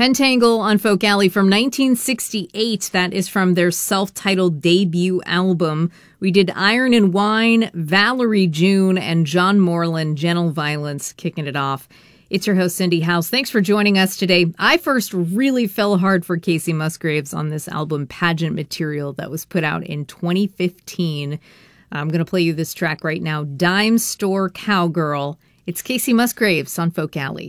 Pentangle on Folk Alley from 1968. That is from their self-titled debut album. We did Iron and Wine, Valerie June, and John Moreland, Gentle Violence, kicking it off. It's your host, Cindy House. Thanks for joining us today. I first really fell hard for Kacey Musgraves on this album, Pageant Material, that was put out in 2015. I'm going to play you this track right now, Dime Store Cowgirl. It's Kacey Musgraves on Folk Alley.